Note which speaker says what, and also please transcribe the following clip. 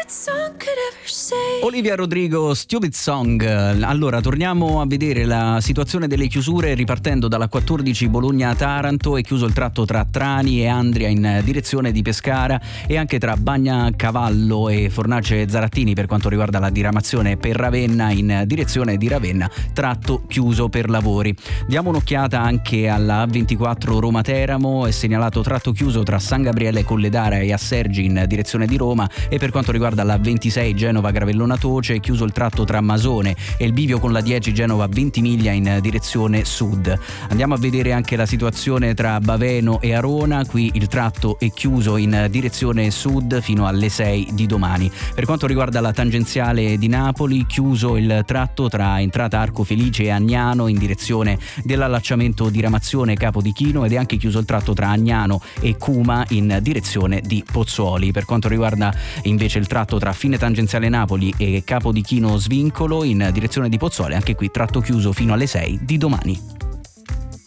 Speaker 1: Olivia Rodrigo, Stupid Song. Allora, torniamo a vedere la situazione delle chiusure ripartendo dalla 14 Bologna-Taranto. È chiuso il tratto tra Trani e Andria in direzione di Pescara e anche tra Bagnacavallo e Fornace Zarattini per quanto riguarda la diramazione per Ravenna in direzione di Ravenna, tratto chiuso per lavori. Diamo un'occhiata anche alla A24 Roma-Teramo, è segnalato tratto chiuso tra San Gabriele Colledara e Assergi in direzione di Roma, e per quanto riguarda la 26 Genova-Gravellona Toce è chiuso il tratto tra Masone e il bivio con la 10 Genova-Ventimiglia in direzione sud. Andiamo a vedere anche la situazione tra Baveno e Arona, qui il tratto è chiuso in direzione sud fino alle 6 di domani. Per quanto riguarda la tangenziale di Napoli, chiuso il tratto tra entrata Arco Felice e Agnano in direzione dell'allacciamento di Ramazione Capo di Chino, ed è anche chiuso il tratto tra Agnano e Cuma in direzione di Pozzuoli. Per quanto riguarda invece il tratto tra fine tangenziale Napoli e Capo di Chino Svincolo in direzione di Pozzuoli, anche qui tratto chiuso fino alle 6 di domani.